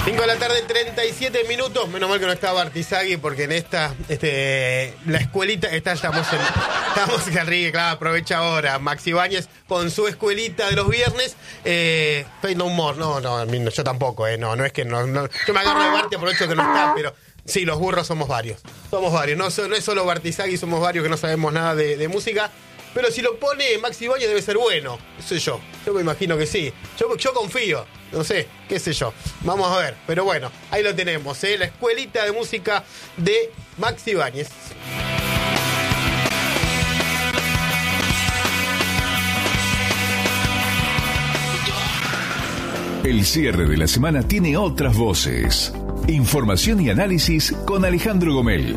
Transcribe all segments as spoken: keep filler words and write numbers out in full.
cinco de la tarde, treinta y siete minutos. Menos mal que no estaba Artizagui, porque en esta, este, la escuelita, esta estamos en, estamos en Enrique, claro, aprovecha ahora. Maxi Báñez con su escuelita de los viernes. Eh, no humor, no, no, yo tampoco, eh, no, no es que no, no yo me agarro de Barti, aprovecho que no está, pero sí, los burros somos varios. Somos varios, no, no es solo Bartizagui, somos varios que no sabemos nada de, de música. Pero si lo pone Maxi Báñez debe ser bueno, qué sé yo. Yo me imagino que sí. Yo, yo confío, no sé, qué sé yo. Vamos a ver, pero bueno, ahí lo tenemos, ¿eh? La escuelita de música de Maxi Báñez. El cierre de la semana tiene otras voces. Información y análisis con Alejandro Gomel.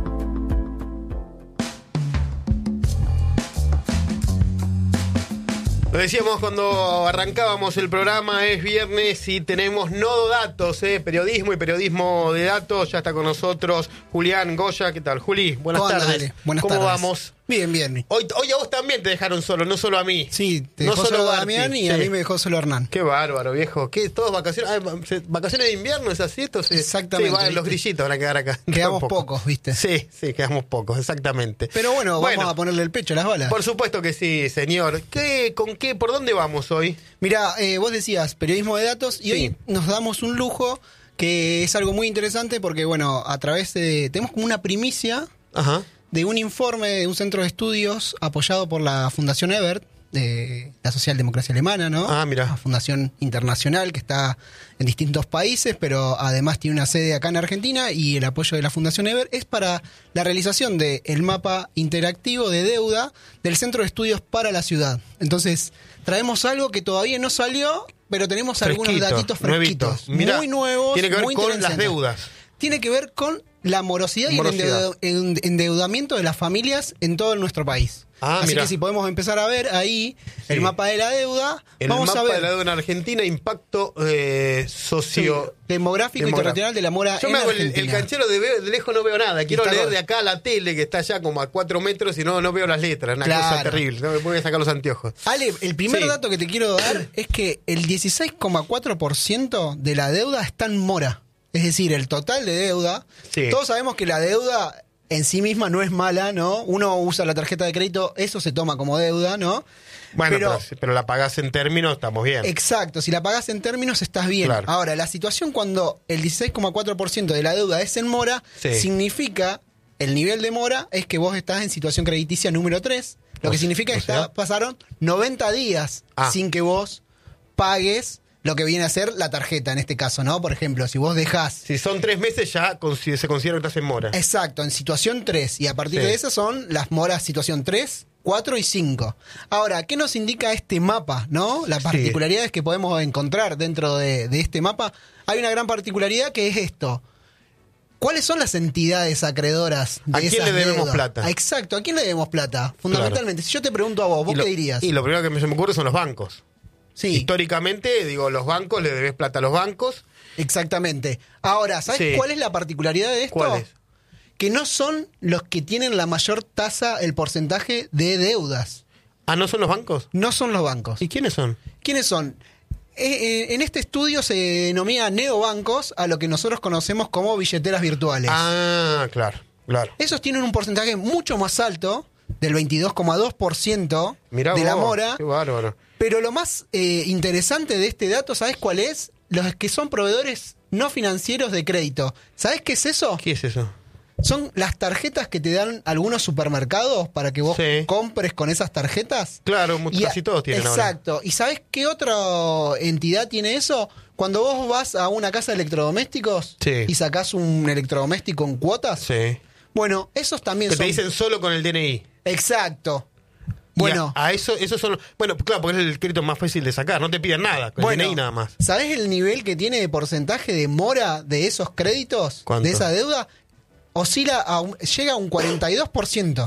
Lo decíamos cuando arrancábamos el programa, es viernes y tenemos Nodo Datos, ¿eh? Periodismo y periodismo de datos. Ya está con nosotros Julián Goya. ¿Qué tal, Juli? Buenas ¿Cómo tardes. andale? Buenas ¿Cómo tardes. vamos? Bien, bien. Hoy, hoy a vos también te dejaron solo, no solo a mí. Sí, te no dejó solo solo Barti, Damián y sí. a mí me dejó solo Hernán. Qué bárbaro, viejo. ¿Qué? ¿Todos vacaciones? Ah, ¿vacaciones de invierno es así? Esto sí. Exactamente, Sí, van, ¿viste? los grillitos van a quedar acá. Quedamos Poco. pocos, ¿viste? Sí, sí, quedamos pocos, exactamente. Pero bueno, Bueno. vamos a ponerle el pecho a las balas. Por supuesto que sí, señor. ¿Qué, con qué, por dónde vamos hoy? Mirá, eh, vos decías periodismo de datos y Sí. hoy nos damos un lujo que es algo muy interesante porque, bueno, a través de... Tenemos como una primicia Ajá. de un informe de un centro de estudios apoyado por la Fundación Ebert, de la Socialdemocracia Alemana, ¿no? Ah, mirá. Una fundación internacional que está en distintos países, pero además tiene una sede acá en Argentina, y el apoyo de la Fundación Ebert es para la realización del mapa interactivo de deuda del Centro de Estudios para la Ciudad. Entonces, traemos algo que todavía no salió, pero tenemos algunos Fresquito, datitos fresquitos, nuevitos. Mirá, muy nuevos, tiene que ver muy con las interesantes. deudas. Tiene que ver con la morosidad, Morosidad. y el endeu- endeudamiento de las familias en todo nuestro país. Ah, Así mirá. que si podemos empezar a ver ahí Sí. el mapa de la deuda, El vamos mapa a ver de la deuda en Argentina, impacto eh, socio... sí, demográfico y demográfico. territorial de la mora Yo en me hago el, el Argentina. canchero de, veo- de lejos, no veo nada. Quiero Está leer con- de acá a la tele, que está allá como a cuatro metros, y no, no veo las letras. Una Claro. cosa terrible. No me voy a sacar los anteojos. Ale, el primer Sí. dato que te quiero dar es que el dieciséis coma cuatro por ciento de la deuda está en mora. Es decir, el total de deuda. Sí. Todos sabemos que la deuda en sí misma no es mala, ¿no? Uno usa la tarjeta de crédito, eso se toma como deuda, ¿no? Bueno, Pero- pero, pero la pagás en términos, estamos bien. Exacto, si la pagás en términos estás bien. Claro. Ahora, la situación cuando el dieciséis coma cuatro por ciento de la deuda es en mora, Sí. significa, el nivel de mora es que vos estás en situación crediticia número tres, lo O que se- significa o que sea. está- pasaron noventa días Ah. sin que vos pagues lo que viene a ser la tarjeta en este caso, ¿no? Por ejemplo, si vos dejás... Si son tres meses, ya consi- se considera que estás en mora. Exacto, en situación tres, y a partir Sí. de esas son las moras situación tres, cuatro y cinco. Ahora, ¿qué nos indica este mapa, no? Las Sí. particularidades que podemos encontrar dentro de, de este mapa. Hay una gran particularidad que es esto. ¿Cuáles son las entidades acreedoras de ¿A quién esas le debemos deudas? plata? Ah, exacto, ¿a quién le debemos plata? Fundamentalmente, si yo te pregunto a vos, ¿vos y lo, qué dirías? Y lo primero que me- se me ocurre son los bancos. Sí, Históricamente, digo, los bancos, le debes plata a los bancos. exactamente. Ahora, ¿sabes Sí. cuál es la particularidad de esto? ¿Cuál es? Que no son los que tienen la mayor tasa, el porcentaje de deudas. Ah, ¿no son los bancos? No son los bancos. ¿Y quiénes son? ¿Quiénes son? Eh, eh, en este estudio se denomina neobancos a lo que nosotros conocemos como billeteras virtuales. Ah, claro, claro. Esos tienen un porcentaje mucho más alto, del veintidós coma dos por ciento Mirá de la vos, mora. qué bárbaro. Pero lo más eh, interesante de este dato, ¿sabes cuál es? Los que son proveedores no financieros de crédito. ¿Sabes qué es eso? ¿Qué es eso? Son las tarjetas que te dan algunos supermercados para que vos Sí. compres con esas tarjetas. Claro, mu- Y a- casi todos tienen ahora. Exacto. ¿Y sabes qué otra entidad tiene eso? Cuando vos vas a una casa de electrodomésticos Sí. y sacás un electrodoméstico en cuotas. Sí. Bueno, esos también Que son... te dicen solo con el D N I. Exacto. Y Bueno, a, a eso, esos son. Bueno, claro, porque es el crédito más fácil de sacar. No te piden nada, con bueno, el D N I nada más. ¿sabés el nivel que tiene de porcentaje de mora de esos créditos? ¿Cuánto? De esa deuda. Oscila a un- llega a un cuarenta y dos por ciento.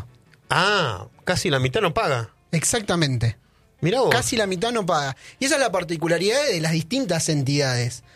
Ah, casi la mitad no paga. Exactamente. Mirá vos. Casi la mitad no paga. Y esa es la particularidad de las distintas entidades.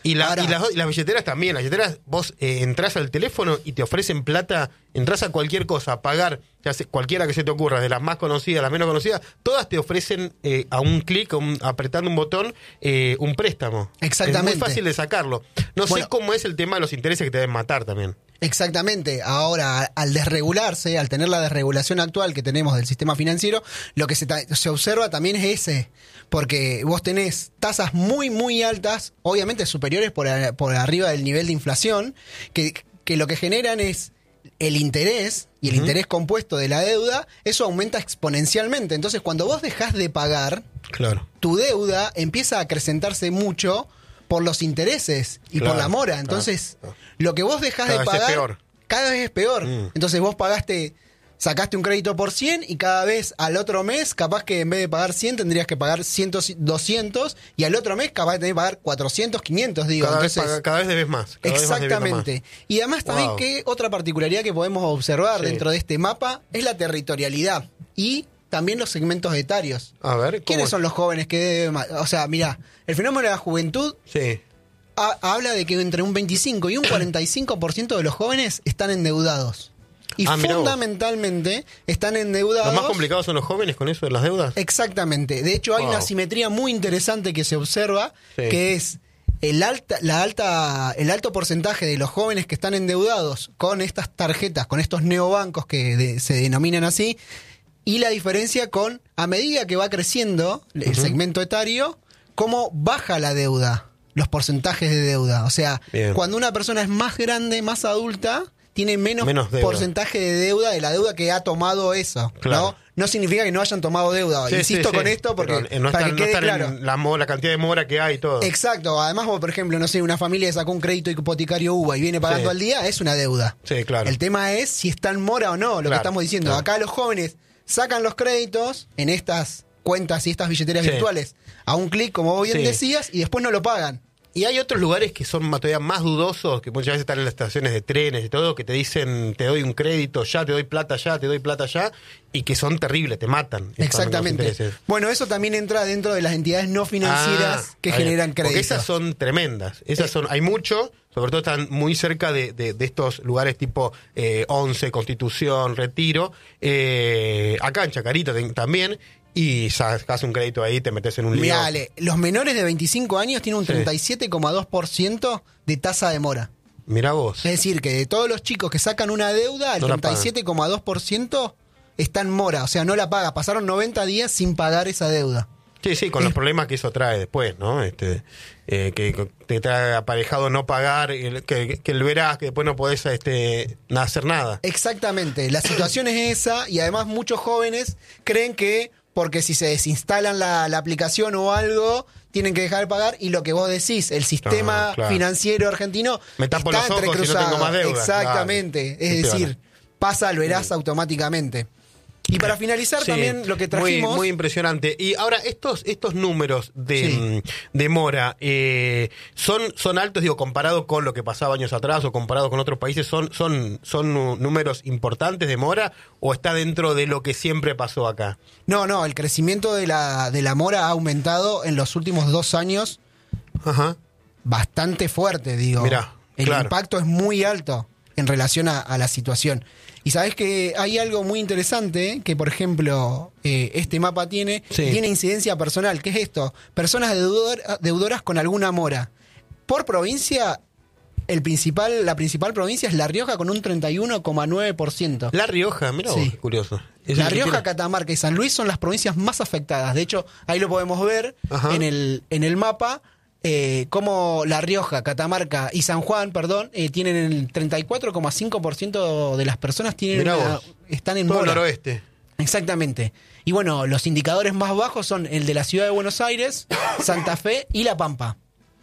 Y, la, Ahora, y, las, y las billeteras también. Las billeteras, vos eh, entras al teléfono y te ofrecen plata, entras a cualquier cosa, a pagar, ya sea, cualquiera que se te ocurra, de las más conocidas, las menos conocidas, todas te ofrecen eh, a un clic, un, apretando un botón, eh, un préstamo. Exactamente. Es muy fácil de sacarlo. No Bueno, sé cómo es el tema de los intereses que te deben matar también. Exactamente. Ahora, al desregularse, al tener la desregulación actual que tenemos del sistema financiero, lo que se, ta- se observa también es ese. Porque vos tenés tasas muy, muy altas, obviamente superiores por, a- por arriba del nivel de inflación, que, que lo que generan es el interés, y el Ujú. interés compuesto de la deuda, eso aumenta exponencialmente. Entonces, cuando vos dejás de pagar, Claro. tu deuda empieza a acrecentarse mucho por los intereses y Claro, por la mora. claro, Entonces, claro. lo que vos dejás Cada de vez es pagar, peor. cada vez es peor. Mm. Entonces vos pagaste, sacaste un crédito por cien y cada vez al otro mes, capaz que en vez de pagar cien tendrías que pagar cien, doscientos, y al otro mes capaz de tener que pagar cuatrocientos, quinientos, digo. Cada, vez, Entonces, paga- cada vez debes más. Cada vez vas debiendo exactamente. Y además también Wow. que otra particularidad que podemos observar Sí. dentro de este mapa es la territorialidad y también los segmentos etarios. más. A ver, ¿cómo ¿Quiénes es? son los jóvenes que deben más? O sea, mira, el fenómeno de la juventud Sí. ha- habla de que entre un veinticinco y un cuarenta y cinco por ciento de los jóvenes están endeudados. Y Ah, mirá vos. fundamentalmente están endeudados. ¿Los más complicados son los jóvenes con eso de las deudas? Exactamente. De hecho, hay Wow. una asimetría muy interesante que se observa, Sí. que es el alta, la alta, el alto porcentaje de los jóvenes que están endeudados con estas tarjetas, con estos neobancos que de- se denominan así, y la diferencia con, a medida que va creciendo el Ujú. segmento etario, cómo baja la deuda, los porcentajes de deuda. O sea, Bien. cuando una persona es más grande, más adulta, tiene menos, Menos deuda. porcentaje de deuda de la deuda que ha tomado eso. Claro. ¿no? No significa que no hayan tomado deuda. Sí, Insisto sí, con sí. esto porque Pero, eh, no para están, que no quede están claro. en la, mo- la cantidad de mora que hay y todo. Exacto. Además, vos, por ejemplo, no sé, una familia que sacó un crédito hipotecario U B A y viene pagando Sí. al día, es una deuda. Sí, claro. El tema es si está en mora o no, lo que Claro, estamos diciendo. claro. Acá los jóvenes sacan los créditos en estas cuentas y estas billeteras Sí. virtuales a un clic, como vos bien Sí. decías, y después no lo pagan. Y hay otros lugares que son más- todavía más dudosos, que muchas veces están en las estaciones de trenes y todo, que te dicen, te doy un crédito ya, te doy plata ya, te doy plata ya, y que son terribles, te matan. Exactamente. Los intereses. Bueno, eso también entra dentro de las entidades no financieras Ah, que ahí. generan Porque créditos. esas son tremendas. Esas son, hay mucho, sobre todo están muy cerca de, de- de estos lugares tipo eh, once, Constitución, Retiro, eh, acá en Chacarita ten- también, y sacas un crédito ahí, te metes en un lío. Mirá, Ale, los menores de veinticinco años tienen un Sí. treinta y siete coma dos por ciento de tasa de mora. Mirá vos. Es decir, que de todos los chicos que sacan una deuda, el No la treinta y siete coma dos por ciento está en mora. O sea, no la paga. Pasaron noventa días sin pagar esa deuda. Sí, sí, con Es- los problemas que eso trae después, ¿no? Este, eh, que te trae aparejado no pagar, el- que, que el verás, que después no podés este, na- hacer nada. Exactamente. La situación es esa y además muchos jóvenes creen que porque si se desinstalan la, la aplicación o algo, tienen que dejar de pagar y lo que vos decís, el sistema Ah, claro. financiero argentino Me tapo está los ojos y no entrecruzado. tengo más deuda. Exactamente. Claro. Es Qué decir, piola. pasa al verás automáticamente. Y para finalizar Sí, también lo que muy, trajimos... muy impresionante. Y ahora, estos estos números de, Sí. mm, de mora, eh, ¿son, ¿son altos, digo, comparado con lo que pasaba años atrás o comparado con otros países? ¿Son, son, son nu- números importantes de mora o está dentro de lo que siempre pasó acá? No, no, el crecimiento de la, de la mora ha aumentado en los últimos dos años Ajá. bastante fuerte, digo. Mirá, el claro. impacto es muy alto en relación a, a la situación. Y sabés que hay algo muy interesante que, por ejemplo, eh, este mapa tiene, Sí. tiene incidencia personal. ¿Qué es esto? Personas deudor- deudoras con alguna mora. Por provincia, el principal, la principal provincia es La Rioja con un treinta y uno coma nueve por ciento. La Rioja, mira, Sí. curioso. Es La el que Rioja, tiene- Catamarca y San Luis son las provincias más afectadas. De hecho, ahí lo podemos ver Ajá. en el, en el mapa, eh, como La Rioja, Catamarca y San Juan, perdón, eh, tienen el treinta y cuatro coma cinco por ciento de las personas tienen Mirá una- vos. están en todo el mora. noroeste. Exactamente. Y bueno, los indicadores más bajos son el de la ciudad de Buenos Aires, Santa Fe y La Pampa.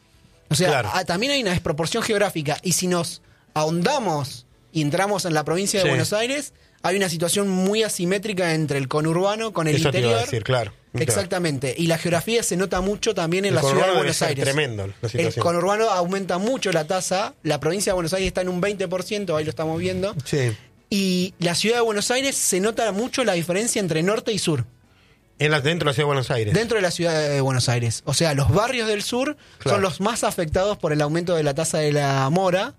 O sea, Claro. ah, también hay una desproporción geográfica. Y si nos ahondamos y entramos en la provincia de Sí. Buenos Aires, hay una situación muy asimétrica entre el conurbano con el Eso te interior. iba a decir, claro. Exactamente. Y la geografía se nota mucho también en El la ciudad conurbano de debe Buenos ser Aires. tremendo la El situación. conurbano aumenta mucho la tasa. La provincia de Buenos Aires está en un veinte por ciento, ahí lo estamos viendo. Sí. Y la ciudad de Buenos Aires se nota mucho la diferencia entre norte y sur. En la, dentro de la ciudad de Buenos Aires. Dentro de la ciudad de Buenos Aires. O sea, los barrios del sur Claro. son los más afectados por el aumento de la tasa de la mora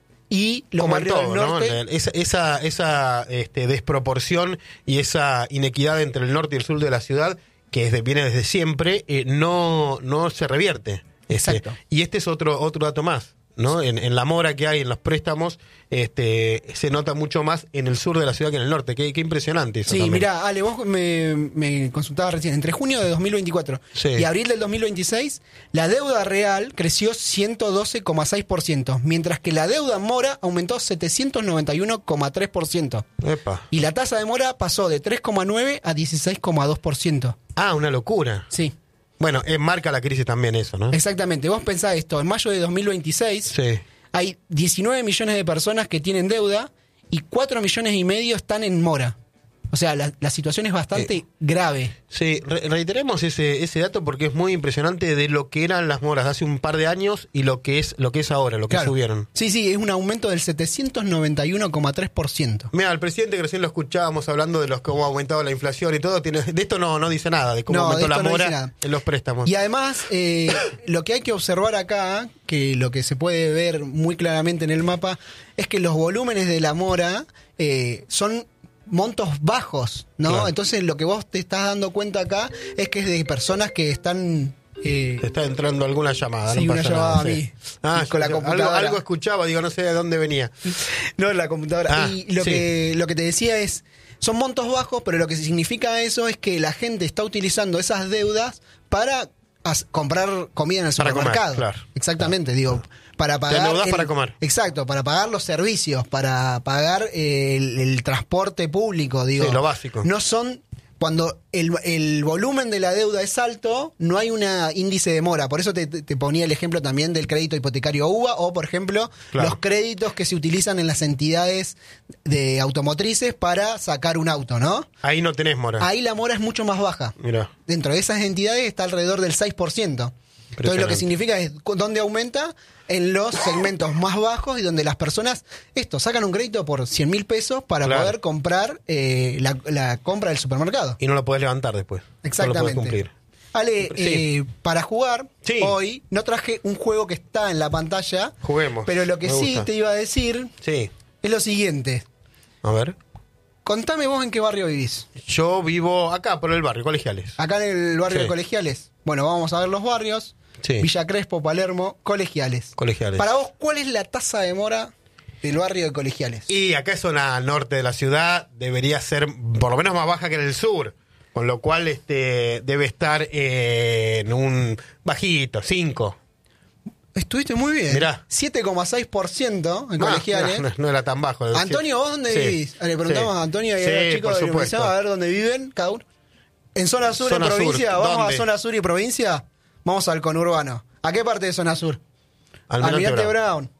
y los Como en barrios todo, del norte. ¿no? Esa, esa, esa este, desproporción y esa inequidad entre el norte y el sur de la ciudad, que es de- viene desde siempre, eh, no, no se revierte. Este, Exacto. y este es otro, otro dato más, ¿no? En, en la mora que hay, en los préstamos, este, se nota mucho más en el sur de la ciudad que en el norte. Qué, qué impresionante eso Sí, también. mira, Ale, vos me, me consultabas recién. Entre junio de dos mil veinticuatro Sí. y abril del dos mil veintiséis, la deuda real creció ciento doce coma seis por ciento, mientras que la deuda en mora aumentó setecientos noventa y uno coma tres por ciento. Epa. Y la tasa de mora pasó de tres coma nueve a dieciséis coma dos por ciento. Ah, una locura. Sí, Bueno, eh, marca la crisis también eso, ¿no? exactamente. Vos pensás esto, en mayo de dos mil veintiséis Sí. hay diecinueve millones de personas que tienen deuda y cuatro millones y medio están en mora. O sea, la, la situación es bastante Eh. grave. Sí, re- reiteremos ese, ese dato porque es muy impresionante de lo que eran las moras de hace un par de años y lo que es lo que es ahora, lo que Claro. subieron. Sí, sí, es un aumento del setecientos noventa y uno coma tres por ciento. Mira, el presidente que recién lo escuchábamos hablando de los cómo ha aumentado la inflación y todo, tiene, de esto no, no dice nada, de cómo No, aumentó de la esto no dice mora nada. en los préstamos. Y además, eh, lo que hay que observar acá, que lo que se puede ver muy claramente en el mapa, es que los volúmenes de la mora eh, son montos bajos, ¿no? Claro. Entonces lo que vos te estás dando cuenta acá es que es de personas que están... eh, Te está entrando alguna llamada, Sí, no una pasa llamada nada, a mí. Ah, Y con la yo- algo, computadora. algo escuchaba, digo, no sé de dónde venía. No en la computadora. Ah, y lo, sí. que, lo que te decía es, son montos bajos, pero lo que significa eso es que la gente está utilizando esas deudas para as- comprar comida en el Para comer, supermercado. claro. Exactamente, digo, para Te pagar... endeudás el- para comer. Exacto, para pagar los servicios, para pagar eh, el, el transporte público, digo. Sí, lo básico. No son... Cuando el, el volumen de la deuda es alto, no hay un índice de mora. Por eso te, te ponía el ejemplo también del crédito hipotecario U B A o, por ejemplo, Claro. los créditos que se utilizan en las entidades de automotrices para sacar un auto, ¿no? Ahí no tenés mora. Ahí la mora es mucho más baja. Mira. Dentro de esas entidades está alrededor del seis por ciento. Entonces lo que significa es cu- dónde aumenta en los segmentos más bajos y donde las personas, esto, sacan un crédito por cien mil pesos para Claro. poder comprar eh, la, la compra del supermercado. Y no lo podés levantar después. No lo podés Exactamente. cumplir. Ale, Sí. eh, para jugar Sí. hoy no traje un juego que está en la pantalla. Juguemos. Pero lo que Me sí gusta. te iba a decir Sí. es lo siguiente. A ver. Contame vos en qué barrio vivís. Yo vivo acá, por el barrio, Colegiales. Acá en el barrio Sí. de Colegiales. Bueno, vamos a ver los barrios. Sí. Villa Crespo, Palermo, Colegiales. Colegiales. Para vos, ¿cuál es la tasa de mora del barrio de Colegiales? Y acá es zona norte de la ciudad, debería ser por lo menos más baja que en el sur, con lo cual este debe estar eh, en un bajito, cinco. Estuviste muy bien. Mirá. siete coma seis por ciento en Ah, Colegiales. No, no era tan bajo. Antonio, ¿vos dónde Sí. vivís? Le preguntamos Sí. a Antonio y Sí, a los chicos por de supuesto. iluminación a ver dónde viven cada uno. En zona sur, Zona en sur, provincia. Vamos ¿dónde? a zona sur y provincia. Vamos al conurbano. ¿A qué parte de zona sur? Almirante Brown.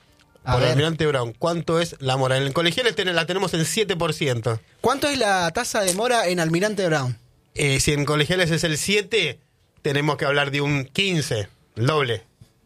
A Por ver, Almirante Brown, ¿cuánto es la mora? En el Colegiales ten- la tenemos en siete por ciento. ¿cuánto es la tasa de mora en Almirante Brown? Eh, si en Colegiales es el siete, tenemos que hablar de un quince, el doble.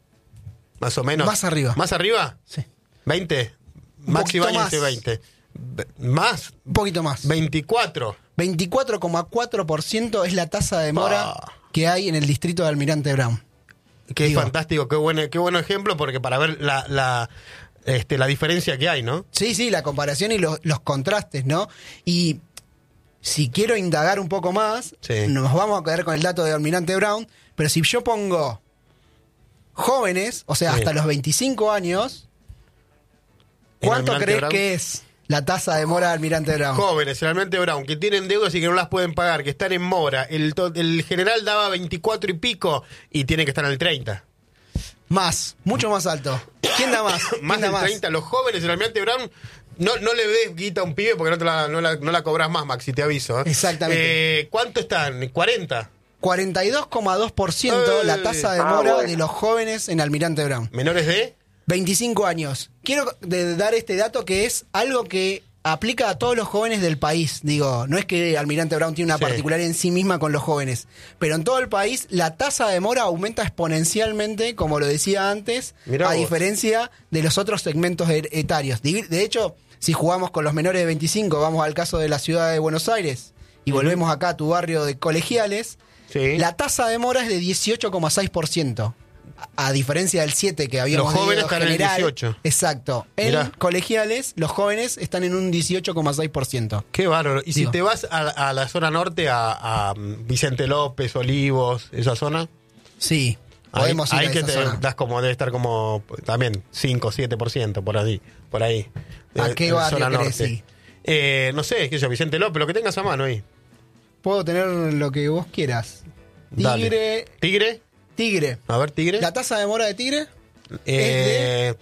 Más o menos. Más arriba. ¿Más arriba? Sí. veinte. Un Maxi poquito Baños más. dice veinte. Ve- ¿Más? Un poquito más. veinticuatro. veinticuatro coma cuatro por ciento es la tasa de mora Ah. que hay en el distrito de Almirante Brown. Que Digo. es fantástico, qué bueno, qué bueno ejemplo, porque para ver la, la, este, la diferencia que hay, ¿no? Sí, sí, la comparación y los, los contrastes, ¿no? Y si quiero indagar un poco más, Sí. nos vamos a quedar con el dato de Almirante Brown, pero si yo pongo jóvenes, o sea, Sí. hasta los veinticinco años, En ¿cuánto Almirante crees Brown. que es la tasa de mora de Almirante Brown? Jóvenes, realmente Brown, que tienen deudas y que no las pueden pagar, que están en mora. El, to- el general daba veinticuatro y pico y tienen que estar en el treinta. Más, mucho más alto. ¿Quién da más? ¿Quién Más da del treinta, los jóvenes, el Almirante Brown, no, no le des guita a un pibe porque no, te la, no, la, no la cobras más, Maxi, te aviso. ¿eh? Exactamente. Eh, ¿Cuánto están? ¿cuarenta? cuarenta y dos coma dos por ciento ¡Ey! la tasa de Ah, mora bueno. de los jóvenes en Almirante Brown. ¿Menores de? veinticinco años. Quiero de- dar este dato que es algo que aplica a todos los jóvenes del país. Digo, no es que Almirante Brown tiene una Sí. particularidad en sí misma con los jóvenes, pero en todo el país la tasa de mora aumenta exponencialmente, como lo decía antes, Mirá a vos. diferencia de los otros segmentos e- etarios. De, de hecho, si jugamos con los menores de veinticinco, vamos al caso de la ciudad de Buenos Aires, y volvemos acá a tu barrio de Colegiales, Sí. la tasa de mora es de dieciocho coma seis por ciento. A diferencia del siete que habíamos Los jóvenes leído están en el general. dieciocho. Exacto. En Mirá. Colegiales, los jóvenes están en un dieciocho coma seis por ciento. Qué bárbaro. Y si Digo. te vas a, a la zona norte, a, a Vicente López, Olivos, esa zona, Sí, ahí, podemos ir ahí a que esa te zona. das como, debe estar como también cinco o siete por ciento por ahí. Por ahí. ¿A Eh, qué en barrio zona querés norte. ir? Eh, no sé, qué sé yo, Vicente López, lo que tengas a mano ahí. Puedo tener lo que vos quieras. Dale. Tigre, ¿Tigre? Tigre. A ver, Tigre. La tasa de mora de Tigre Eh,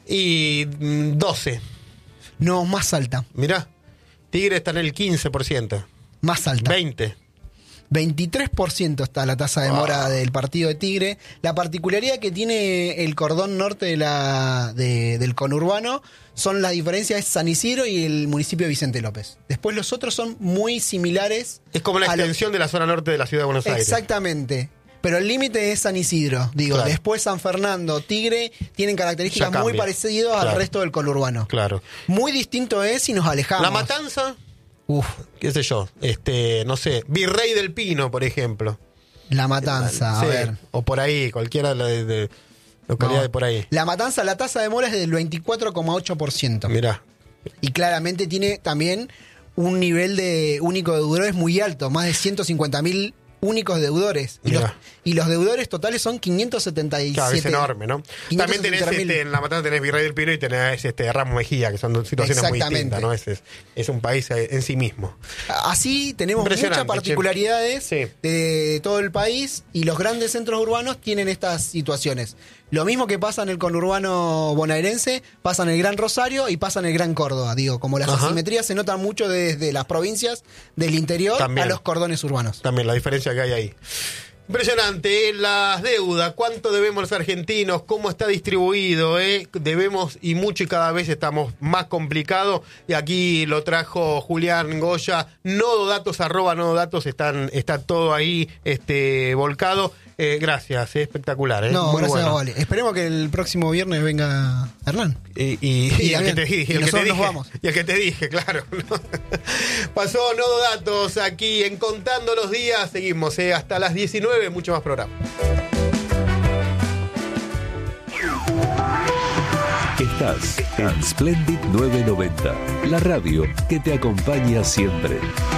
y mm, doce. no, más alta, Mirá, Tigre está en el quince por ciento. más alta. veinte. veintitrés por ciento está la tasa de mora del partido de Tigre. La particularidad que tiene el cordón norte de la, de- del conurbano son las diferencias de San Isidro y el municipio de Vicente López. Después los otros son muy similares. Es como la a lo- extensión de la zona norte de la ciudad de Buenos Aires. Exactamente. Pero el límite es San Isidro. Digo, Claro. después San Fernando, Tigre, tienen características Ya muy cambia. parecidas al Claro. resto del conurbano. Claro. Muy distinto es si nos alejamos. La Matanza, Uf, qué sé yo, este, no sé, Virrey del Pino, por ejemplo. La Matanza, Sí, a ver. o por ahí, cualquiera de, de localidad No. de por ahí. La Matanza, la tasa de mora es del veinticuatro coma ocho por ciento. Mirá. Y claramente tiene también un nivel de único de deudores muy alto, más de ciento cincuenta mil únicos deudores. Y los, Mirá. y los deudores totales son quinientos setenta y siete. Claro, es enorme, ¿no? También tenés, quinientos setenta y tres mil. este, en La Matanza tenés Virrey del Pino y tenés este, Ramos Mejía, que son dos situaciones muy Exactamente. distintas, ¿no? Es, es, es un país en sí mismo. Así tenemos Impresionante, muchas particularidades che. Sí. de todo el país y los grandes centros urbanos tienen estas situaciones. Lo mismo que pasa en el conurbano bonaerense, pasa en el Gran Rosario y pasa en el Gran Córdoba. Digo, como las Ajá. asimetrías se notan mucho desde las provincias del interior También. a los cordones urbanos. También la diferencia que hay ahí. Impresionante, ¿eh? Las deudas, cuánto debemos los argentinos, cómo está distribuido, ¿eh? Debemos y mucho y cada vez estamos más complicados. Y aquí lo trajo Julián Goya, nododatos, arroba nododatos, están, está todo ahí este, volcado. Eh, gracias, eh, espectacular. ¿eh? No, Muy gracias, bueno. Vale. Esperemos que el próximo viernes venga Hernán. Y, y, Y y el que también, te dije, y el que te nosotros nos dije, vamos. y el que te dije, claro. ¿no? Pasó Nodo Datos aquí en Contando los Días. Seguimos eh, hasta las diecinueve, mucho más programa. Estás en Splendid nueve noventa, la radio que te acompaña siempre.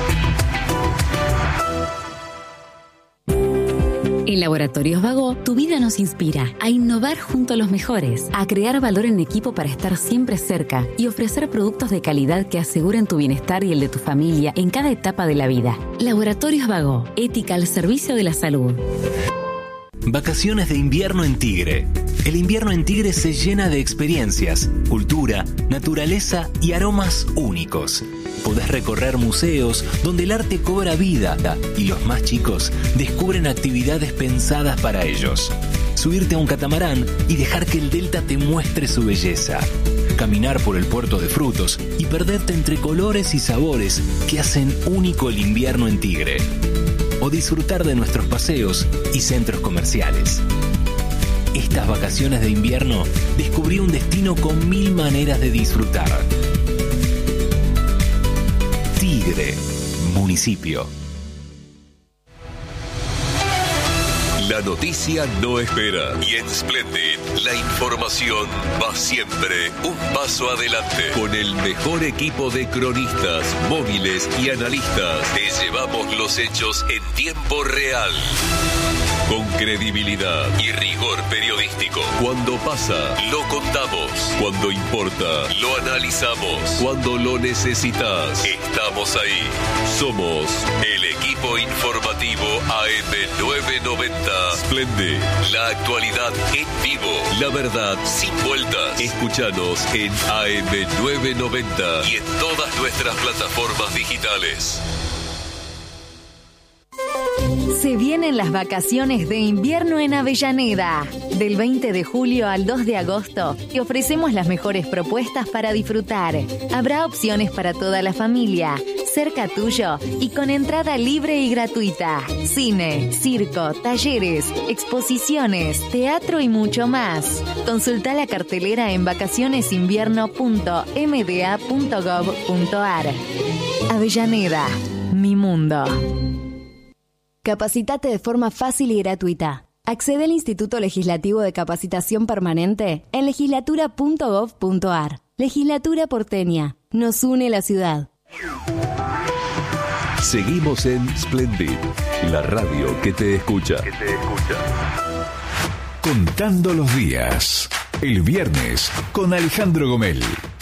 En Laboratorios Vago, tu vida nos inspira a innovar junto a los mejores, a crear valor en equipo para estar siempre cerca y ofrecer productos de calidad que aseguren tu bienestar y el de tu familia en cada etapa de la vida. Laboratorios Vago, ética al servicio de la salud. Vacaciones de invierno en Tigre. El invierno en Tigre se llena de experiencias, cultura, naturaleza y aromas únicos. Podés recorrer museos donde el arte cobra vida y los más chicos descubren actividades pensadas para ellos. Subirte a un catamarán y dejar que el delta te muestre su belleza. Caminar por el puerto de frutos y perderte entre colores y sabores que hacen único el invierno en Tigre. O disfrutar de nuestros paseos y centros comerciales. Estas vacaciones de invierno descubrí un destino con mil maneras de disfrutar. Tigre, municipio. La noticia no espera y en Splendid la información va siempre un paso adelante. Con el mejor equipo de cronistas, móviles y analistas, te llevamos los hechos en tiempo real. Con credibilidad y rigor periodístico. Cuando pasa, lo contamos. Cuando importa, lo analizamos. Cuando lo necesitas, estamos ahí. Somos el equipo informativo A M nueve noventa. Splendid, la actualidad en vivo. La verdad sin vueltas. Escúchanos en A M nueve noventa y en todas nuestras plataformas digitales. Se vienen las vacaciones de invierno en Avellaneda. Del veinte de julio al dos de agosto te ofrecemos las mejores propuestas para disfrutar. Habrá opciones para toda la familia, cerca tuyo y con entrada libre y gratuita. Cine, circo, talleres, exposiciones, teatro y mucho más. Consulta la cartelera en vacacionesinvierno punto m d a punto gov punto a r. Avellaneda. Mi mundo. Capacitate de forma fácil y gratuita. Accede al Instituto Legislativo de Capacitación Permanente en legislatura punto gov punto ar. Legislatura porteña. Nos une la ciudad. Seguimos en Splendid, la radio que te escucha. Que te escucha. Contando los días. El viernes con Alejandro Gomel.